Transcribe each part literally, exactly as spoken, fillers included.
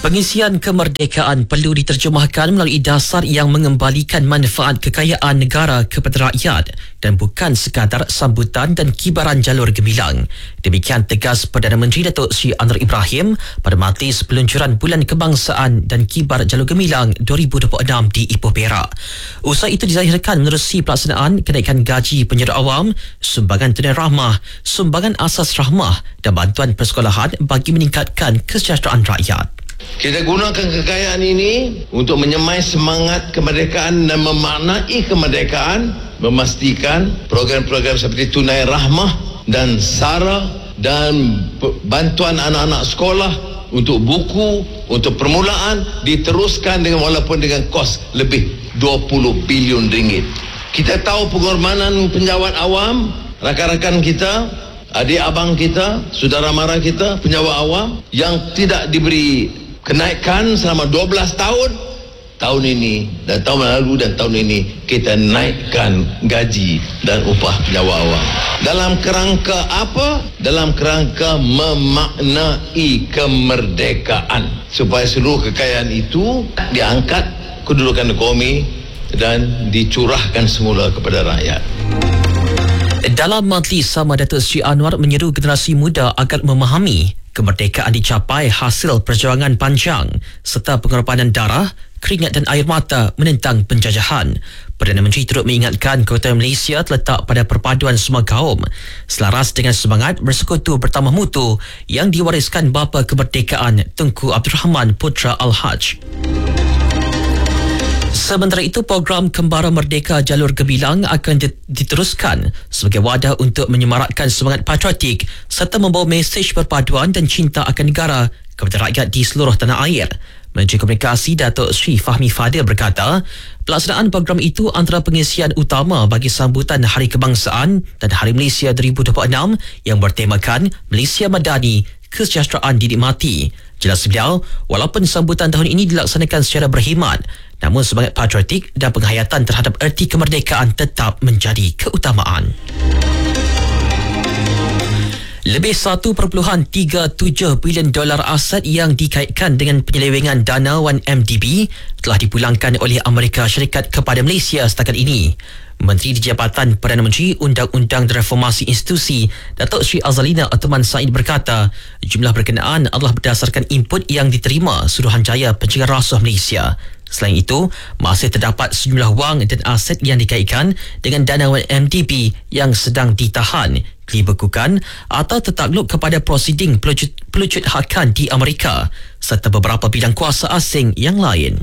Pengisian kemerdekaan perlu diterjemahkan melalui dasar yang mengembalikan manfaat kekayaan negara kepada rakyat dan bukan sekadar sambutan dan kibaran jalur gemilang. Demikian tegas Perdana Menteri Datuk Seri Anwar Ibrahim pada majlis peluncuran Bulan Kebangsaan dan Kibar Jalur Gemilang dua ribu dua puluh enam di Ipoh Perak. Usai itu dizahirkan menerusi pelaksanaan kenaikan gaji penyerta awam, sumbangan tunai rahmah, sumbangan asas rahmah dan bantuan persekolahan bagi meningkatkan kesejahteraan rakyat. Kita gunakan kekayaan ini untuk menyemai semangat kemerdekaan dan memaknai kemerdekaan, memastikan program-program seperti tunai rahmah dan SARA dan bantuan anak-anak sekolah untuk buku, untuk permulaan diteruskan dengan walaupun dengan kos lebih dua puluh bilion ringgit. Kita tahu pengorbanan penjawat awam, rakan-rakan kita, adik abang kita, saudara mara kita, penjawat awam yang tidak diberi kenaikan selama dua belas tahun. Tahun ini dan tahun lalu dan tahun ini kita naikkan gaji dan upah penjawat awam. Dalam kerangka apa? Dalam kerangka memaknai kemerdekaan, supaya seluruh kekayaan itu diangkat kedudukan ekonomi dan dicurahkan semula kepada rakyat. Dalam majlis sama, Datuk Seri Anwar menyeru generasi muda agar memahami kemerdekaan dicapai hasil perjuangan panjang serta pengorbanan darah, keringat dan air mata menentang penjajahan. Perdana Menteri turut mengingatkan kekuatan Malaysia terletak pada perpaduan semua kaum, selaras dengan semangat bersekutu bertambah mutu yang diwariskan bapa kemerdekaan Tunku Abdul Rahman Putra Al-Haj. Sementara itu, program Kembara Merdeka Jalur Gemilang akan diteruskan sebagai wadah untuk menyemarakkan semangat patriotik serta membawa mesej perpaduan dan cinta akan negara kepada rakyat di seluruh tanah air. Menteri Komunikasi Datuk Seri Fahmi Fadil berkata, pelaksanaan program itu antara pengisian utama bagi sambutan Hari Kebangsaan dan Hari Malaysia dua ribu dua puluh enam yang bertemakan Malaysia Madani, Kesejahteraan Dinikmati. Jelas beliau, walaupun sambutan tahun ini dilaksanakan secara berkhidmat, namun semangat patriotik dan penghayatan terhadap erti kemerdekaan tetap menjadi keutamaan. Lebih satu perpuluhan tiga tujuh bilion dolar aset yang dikaitkan dengan penyelewengan dana satu M D B telah dipulangkan oleh Amerika Syarikat kepada Malaysia setakat ini. Menteri di Jabatan Perdana Menteri Undang-Undang dan Reformasi Institusi Datuk Seri Azalina Atman Said berkata, jumlah berkenaan adalah berdasarkan input yang diterima Suruhanjaya Pencegahan Rasuah Malaysia. Selain itu, masih terdapat sejumlah wang dan aset yang dikaitkan dengan dana satu M D B yang sedang ditahan, dibekukan atau tertakluk kepada prosiding pelucut, pelucut hakan di Amerika serta beberapa bidang kuasa asing yang lain.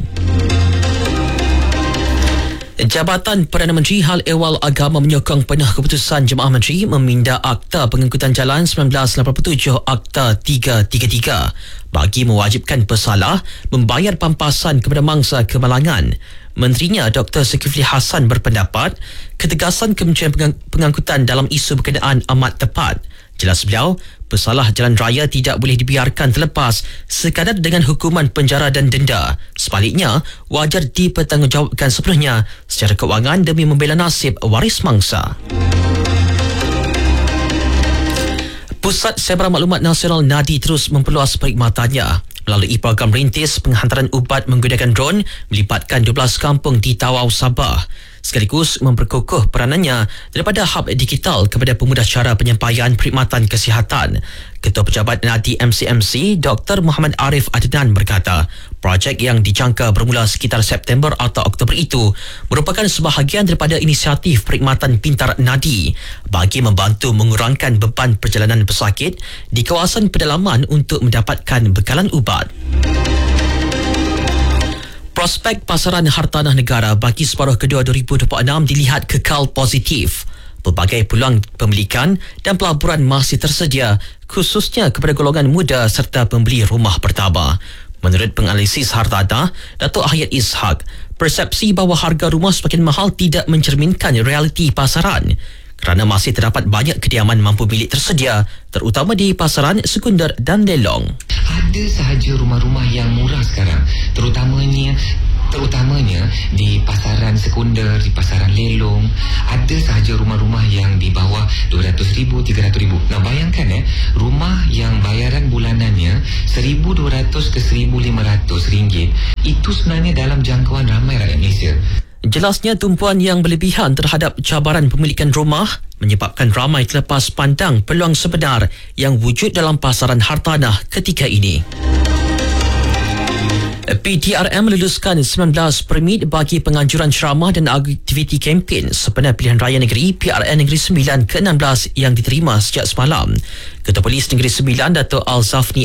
Jabatan Perdana Menteri Hal Ehwal Agama menyokong penuh keputusan Jemaah Menteri meminda Akta Pengangkutan Jalan seribu sembilan ratus lapan puluh tujuh Akta tiga tiga tiga bagi mewajibkan pesalah membayar pampasan kepada mangsa kemalangan. Menterinya Doktor Zulkifli Hassan berpendapat ketegasan Kementerian Pengangkutan dalam isu berkenaan amat tepat. Jelas beliau, pesalah jalan raya tidak boleh dibiarkan terlepas sekadar dengan hukuman penjara dan denda. Sebaliknya, wajar dipertanggungjawabkan sepenuhnya secara kewangan demi membela nasib waris mangsa. Pusat Sebarang Maklumat Nasional Nadi terus memperluas perkhidmatannya melalui program rintis penghantaran ubat menggunakan drone melibatkan dua belas kampung di Tawau, Sabah, sekaligus memperkukuh peranannya daripada hub digital kepada pemudah cara penyampaian perkhidmatan kesihatan. Ketua Pejabat Nadi M C M C Doktor Muhammad Arif Adnan berkata, projek yang dijangka bermula sekitar September atau Oktober itu merupakan sebahagian daripada inisiatif perkhidmatan pintar Nadi bagi membantu mengurangkan beban perjalanan pesakit di kawasan pedalaman untuk mendapatkan bekalan ubat. Prospek pasaran hartanah negara bagi separuh kedua dua ribu dua puluh enam dilihat kekal positif. Pelbagai peluang pemilikan dan pelaburan masih tersedia, khususnya kepada golongan muda serta pembeli rumah pertama. Menurut penganalisis hartanah Datuk Hayat Ishak, persepsi bahawa harga rumah semakin mahal tidak mencerminkan realiti pasaran kerana masih terdapat banyak kediaman mampu milik tersedia, terutama di pasaran sekunder dan lelong. Ada sahaja rumah-rumah yang murah sekarang, terutamanya terutamanya di pasaran sekunder, di pasaran lelong, ada sahaja rumah-rumah yang di bawah dua ratus ribu, tiga ratus ribu. Nah, bayangkan eh, rumah yang bayaran bulanannya seribu dua ratus ke seribu lima ratus ringgit, itu sebenarnya dalam jangkauan ramai rakyat Malaysia. Jelasnya tumpuan yang berlebihan terhadap cabaran pemilikan rumah menyebabkan ramai terlepas pandang peluang sebenar yang wujud dalam pasaran hartanah ketika ini. P T R M meluluskan sembilan belas permit bagi penganjuran ceramah dan aktiviti kempen sempena pilihan raya negeri P R N Negeri Sembilan ke enam belas yang diterima sejak semalam. Ketua Polis Negeri Sembilan, Dato' Al-Zafni